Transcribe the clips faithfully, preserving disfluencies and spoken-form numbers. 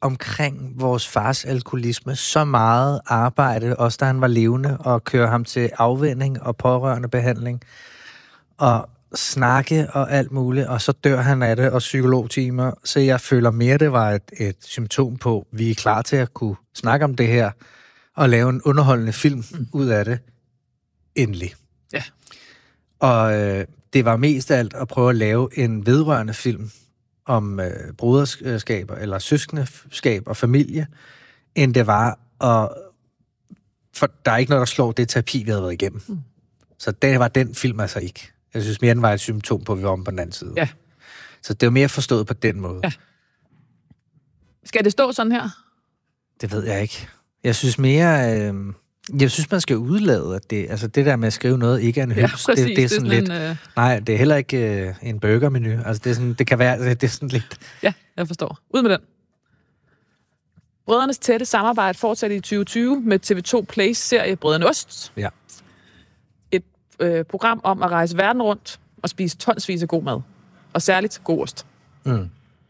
omkring vores fars alkoholisme, så meget arbejde, også da han var levende, og køre ham til afvænning og pårørende behandling, og snakke og alt muligt, og så dør han af det, og psykologtimer, så jeg føler mere, det var et, et symptom på, at vi er klar til at kunne snakke om det her, og lave en underholdende film mm. ud af det. Endelig. Ja. Og øh, det var mest af alt at prøve at lave en vedrørende film om øh, broderskaber, eller søskendeskab og familie, end det var at... For der er ikke noget, der slår det terapi, vi havde været igennem. Mm. Så det var den film altså ikke. Jeg synes mere, den var et symptom på, at vi var om på den anden side. Ja. Så det var mere forstået på den måde. Ja. Skal det stå sådan her? Det ved jeg ikke. Jeg synes mere... Øh, jeg synes, man skal udlade, at det, altså det der med at skrive noget ikke er en høns. Ja, det, det, er sådan, det er lidt... sådan en, øh... Nej, det er heller ikke øh, en burgermenu. Altså det, er sådan, det kan være... Det er sådan lidt... Ja, jeg forstår. Ud med den. Brødrenes tætte samarbejde fortsatte i tyve tyve med T V to Plays serie Brødrene Ost. Ja. Et øh, program om at rejse verden rundt og spise tonsvis af god mad. Og særligt god ost. Mm.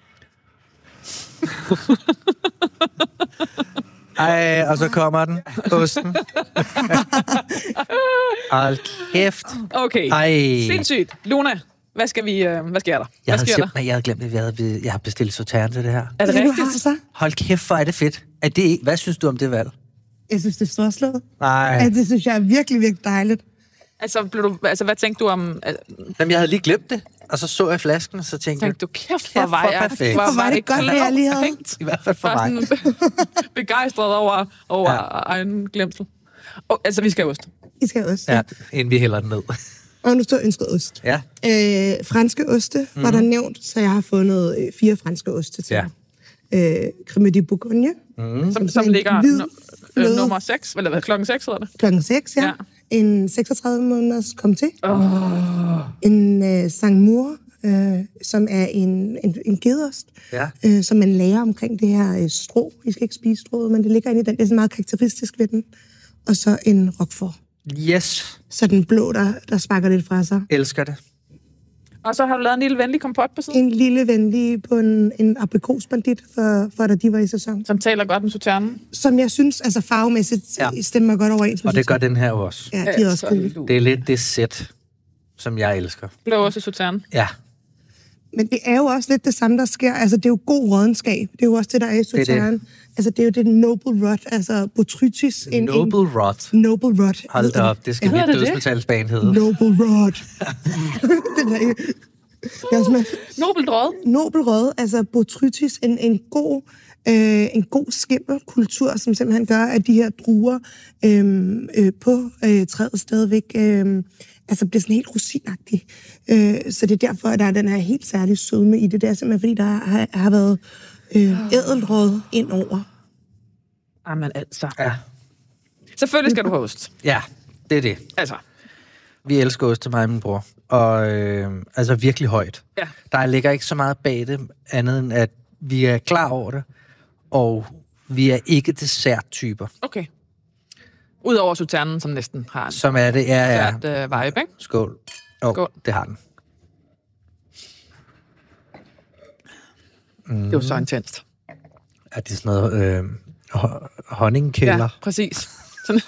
Ej, og så kommer den. Osten. Hold kæft. Okay. Ej. Sindssygt. Luna, hvad skal vi, øh, hvad sker der? Jeg Hvad havde, sker der? jeg havde glemt, at jeg, havde, jeg har bestilt sauterne til det her. Er det Ja, du rigtigt? har så. Hold kæft, hvor er det fedt. Er det ikke? Hvad synes du om det valg? Jeg synes, det er storslået. Nej. Ja, det synes jeg er virkelig, virkelig dejligt. Altså, blev du, altså, hvad tænkte du om... Altså, Jamen, jeg havde lige glemt det. Og så så jeg flasken, og så tænkte jeg... tænkte du, kæft, hvor Kæft, var hvor jeg... perfekt. Hvor Hvor var det godt, at jeg lige havde- perfekt. I hvert fald for Bare mig. sådan begejstret over, over Ja. ja. egen glemsel. Og, altså, vi skal have ost. I skal have ost. Ja, inden vi hælder den ned. Og nu står ønsket ost. Ja. Øh, franske oste mm-hmm. var der nævnt, så jeg har fundet øh, fire franske oste til. Ja. Øh, Crème de Bourgogne. Som, som sådan en ligger hvid nu, fløde. øh, nummer seks, eller hvad, klokken seks hedder det. Klokken seks, ja. Ja. ja. En seksogtredive måneders comté. Oh. En øh, Saint-Mour, øh, som er en, en, en gedeost, Ja. øh, som man lærer omkring det her øh, strå. I skal ikke spise strået, men det ligger inde i den. Det er sådan meget karakteristisk ved den. Og så en roquefort. Yes. Så den blå, der, der sparker lidt fra sig. Elsker det. Og så har du lavet en lille venlig kompot på siden, En lille venlig på en, en aprikosbandit, for, for da de var i sæson. som taler godt med sauternen. Som jeg synes, altså farvemæssigt, Ja. ja. stemmer godt overens med Og det gør sauternen. den her jo også. Ja, de er også gode. Det er lidt det sæt, som jeg elsker. Blå også sauternen. Ja. Men det er jo også lidt det samme, der sker. Altså, det er jo god rådenskab. Det er jo også det, der er i det. sauternen. Altså, det er jo det noble rot, altså botrytis. En, Noble en, Rot. Noble rot. Hold da op, det skal Hedder mit det det? dødsmetalsbane hedde. Noble rot. det er ikke... Det er sådan, Nobelt råd. nobel rød, altså botrytis, en, en god, øh, en god skimmelkultur, som simpelthen gør, at de her druer øh, øh, på øh, træet stadigvæk øh, altså bliver sådan helt rosinagtige. Øh, så det er derfor, at der er den her helt særlige sødme i det. Det er simpelthen, fordi der har, har været øh, ædelråd ind over. Jamen altså. Ja. Selvfølgelig skal du have ost. Ja, det er det. Altså. Vi elsker ost til mig og min bror. Og øh, altså virkelig højt. Ja. Der ligger ikke så meget bag det, andet end at vi er klar over det, og vi er ikke desserttyper. Okay. Udover sauternen, som næsten har en Som er det, ja, ja. svært øh, vibe, ikke? Skål. Oh, Skål. det har den. Mm. Det var så intenst. Er det sådan noget øh, ho- honningkælder? Ja, præcis. Sådan.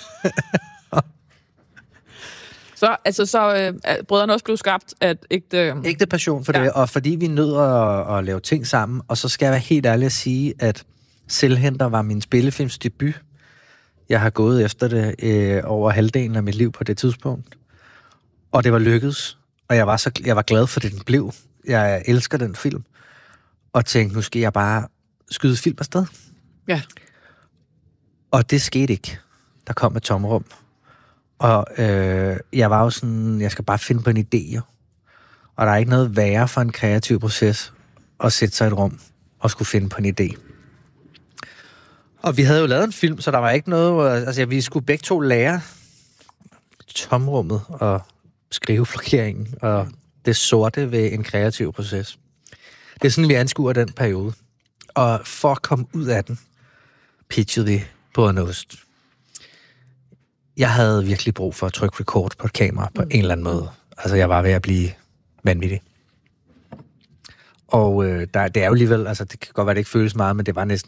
Så, altså, så øh, er brødrene også blev skabt at ægte... Øh, Ægte passion for Ja. det, og fordi vi nød at, at lave ting sammen, og så skal jeg være helt ærlig at sige, at Selvhenter var min spillefilms debut. Jeg har gået efter det øh, over halvdelen af mit liv på det tidspunkt, og det var lykkedes, og jeg var, så, jeg var glad for det, den blev. Jeg elsker den film, og tænkte, nu skal jeg bare skyde film afsted. Ja. Og det skete ikke. Der kom et tomrum. Og øh, jeg var jo sådan, jeg skal bare finde på en idé, jo. Og der er ikke noget værre for en kreativ proces at sætte sig i et rum og skulle finde på en idé. Og vi havde jo lavet en film, så der var ikke noget... Altså, vi skulle begge to lære tomrummet og skriveblokkeringen og det sorte ved en kreativ proces. Det er sådan, vi anskuer den periode. Og for at komme ud af den, pitchede vi på en ost. Jeg havde virkelig brug for at trykke record på et kamera på en eller anden måde. Altså, jeg var ved at blive vanvittig. Og øh, der, det er jo alligevel, altså det kan godt være, det ikke føles meget, men det var næsten